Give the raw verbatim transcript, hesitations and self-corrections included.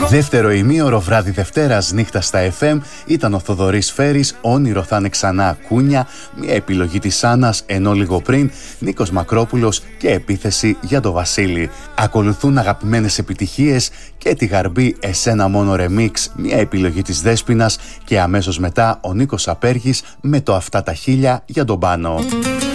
Δεύτερο ημίωρο βράδυ Δευτέρας νύχτα στα εφ εμ ήταν ο Θοδωρής Φέρης, όνειρο θα είναι ξανά κούνια, μια επιλογή της Άννας, ενώ λίγο πριν Νίκος Μακρόπουλος και επίθεση για το Βασίλη. Ακολουθούν αγαπημένες επιτυχίες και τη Γαρμπή Εσένα μόνο ρεμίξ, μια επιλογή της Δέσποινας, και αμέσως μετά ο Νίκος Απέργης με το Αυτά τα χίλια για τον Πάνο.